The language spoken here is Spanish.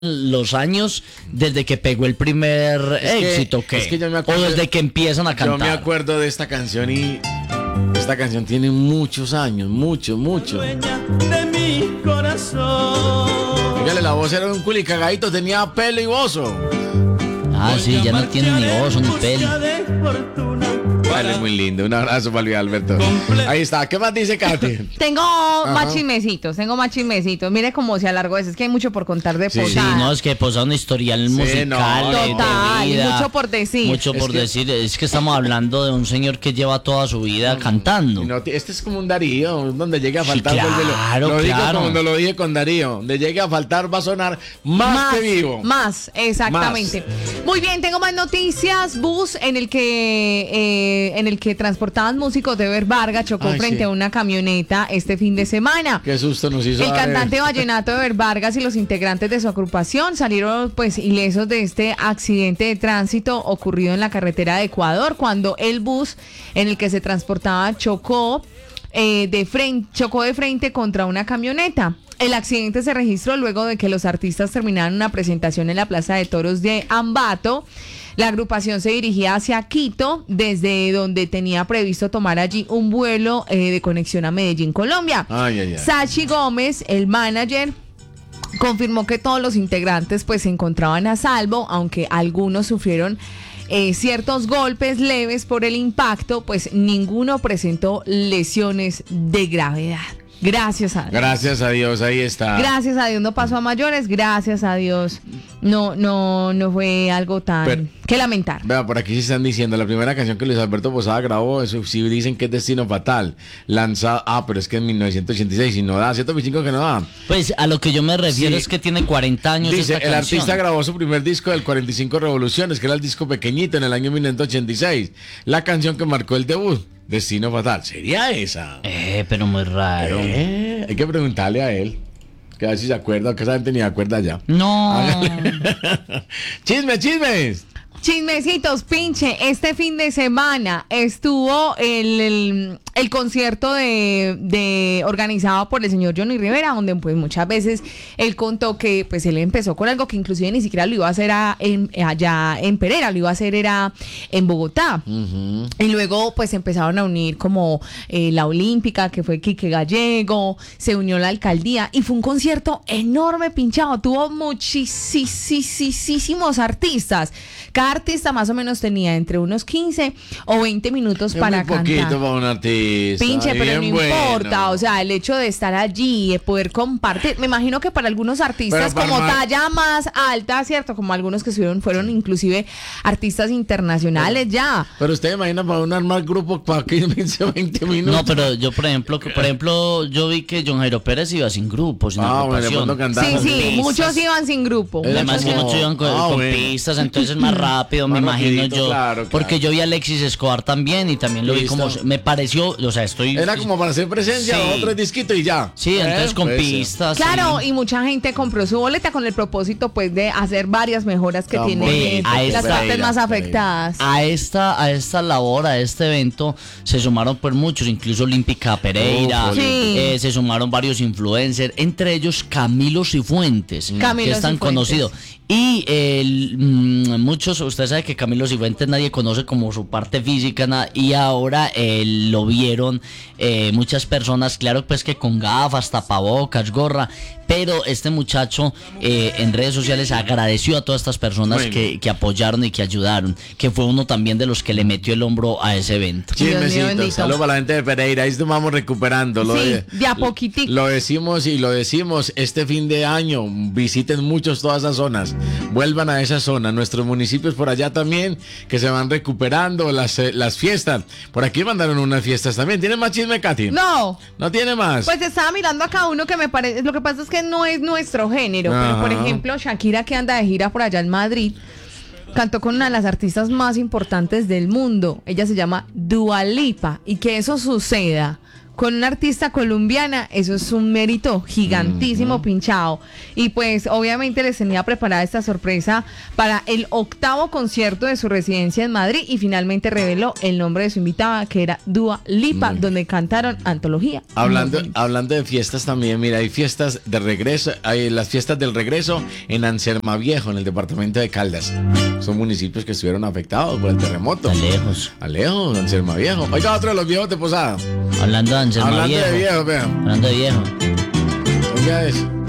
los años desde que pegó el primer éxito, ¿qué? Es que yo me acuerdo, o desde que empiezan a cantar. Yo me acuerdo de esta canción y esta canción tiene muchos años, mucho. De mi corazón. Dígale, la voz era un culicagadito, tenía pelo y bozo. Ah, sí, ya no tiene ni voz ni pelo. Vale, muy lindo. Un abrazo para Luis Alberto. Ahí está. ¿Qué más dice Katy? Tengo más chismecitos. Mire cómo se alargó eso. Es que hay mucho por contar de Posada. Sí, no, es que Posada un historial musical. Total, de vida, mucho por decir. Mucho por decir. Es que estamos hablando de un señor que lleva toda su vida cantando. No, este es como un Darío, donde llegue a faltar. Sí, claro, lo digo claro. como lo dije con Darío. Donde llegue a faltar va a sonar más que vivo. Más, exactamente. Muy bien, tengo más noticias. Bus en el que transportaban músicos de Ever Vargas chocó frente a una camioneta este fin de semana. Qué susto nos hizo. El cantante vallenato Ever Vargas y los integrantes de su agrupación salieron pues ilesos de este accidente de tránsito ocurrido en la carretera de Ecuador cuando el bus en el que se transportaba chocó de frente contra una camioneta. El accidente se registró luego de que los artistas terminaron una presentación en la Plaza de Toros de Ambato. La agrupación se dirigía hacia Quito, desde donde tenía previsto tomar allí un vuelo de conexión a Medellín, Colombia. Sachi Gómez, el manager, confirmó que todos los integrantes pues se encontraban a salvo, aunque algunos sufrieron ciertos golpes leves por el impacto, pues ninguno presentó lesiones de gravedad. Gracias a Dios. Gracias a Dios, ahí está. Gracias a Dios no pasó a mayores, gracias a Dios no fue algo tan que lamentar. Vea, por aquí se están diciendo, la primera canción que Luis Alberto Posada grabó, eso sí dicen que es Destino Fatal, lanzada, pero es que en 1986, y no da, 125 que no da. Pues a lo que yo me refiero es que tiene 40 años. Dice, esta el canción. artista grabó su primer disco del 45 Revoluciones, que era el disco pequeñito en el año 1986, la canción que marcó el debut. Destino Fatal, ¿sería esa? Pero muy raro. Hay que preguntarle a él. Que a ver si se acuerda, que esa gente ni se acuerda ya. No. Chismes. Chismecitos, pinche. Este fin de semana estuvo el concierto de organizado por el señor Johnny Rivera, donde pues muchas veces él contó que pues él empezó con algo que inclusive ni siquiera lo iba a hacer allá en Pereira, lo iba a hacer era en Bogotá. Y luego pues empezaron a unir como la Olímpica, que fue Quique Gallego, se unió la alcaldía y fue un concierto enorme, pinchado. Tuvo muchísimos artistas. Cada artista más o menos tenía entre unos 15 o 20 minutos para cantar. Poquito para un artista. Pinche, pero no importa, bueno. o sea, el hecho de estar allí, de poder compartir, me imagino que para algunos artistas como talla más alta, ¿cierto? Como algunos que fueron inclusive artistas internacionales ya. Pero usted imagina para un armar grupo para 15 o 20 minutos. No, pero yo, por ejemplo, yo vi que John Jairo Pérez iba sin grupo, sin agrupación. Sí, muchos iban sin grupo. Además que muchos iban con pistas, entonces más rápido, me imagino yo. Claro. Porque yo vi a Alexis Escobar también y también lo vi como, me pareció, o sea, era como para hacer presencia, otro disquito y ya. Sí, entonces con pistas. Claro, sí. Y mucha gente compró su boleta con el propósito pues de hacer varias mejoras que tienen las partes más afectadas. A esta labor, a este evento se sumaron pues muchos, incluso Olímpica Pereira, se sumaron varios influencers, entre ellos Camilo Cifuentes, que es tan conocido. Y muchos, usted sabe que Camilo Cifuentes nadie conoce como su parte física, y ahora lo vieron muchas personas, claro pues que con gafas, tapabocas, gorra, pero este muchacho en redes sociales agradeció a todas estas personas que apoyaron y que ayudaron, que fue uno también de los que le metió el hombro a ese evento. Chismecito, saludos para la gente de Pereira, ahí estamos recuperando. De a poquitico. Lo decimos este fin de año, visiten muchos todas esas zonas, vuelvan a esa zona, nuestros municipios por allá también, que se van recuperando las fiestas. Por aquí mandaron unas fiestas también. ¿Tiene más chisme, Katy? No tiene más. Pues estaba mirando acá uno que me parece, lo que pasa es que no es nuestro género, pero por ejemplo Shakira, que anda de gira por allá en Madrid, cantó con una de las artistas más importantes del mundo. Ella se llama Dua Lipa, y que eso suceda con una artista colombiana, eso es un mérito gigantísimo, Pinchao. Y pues obviamente les tenía preparada esta sorpresa para el 8º concierto de su residencia en Madrid y finalmente reveló el nombre de su invitada, que era Dua Lipa, donde cantaron Antología. Hablando de fiestas también, mira, hay fiestas de regreso, hay las fiestas del regreso en Ansermaviejo, en el departamento de Caldas. Son municipios que estuvieron afectados por el terremoto. Alejos, Ansermaviejo. Oiga, otro de los viejos de Posada. Hablando de Anselmo Hablando Viejo. de viejo, vean. Hablando de viejo. Oiga eso.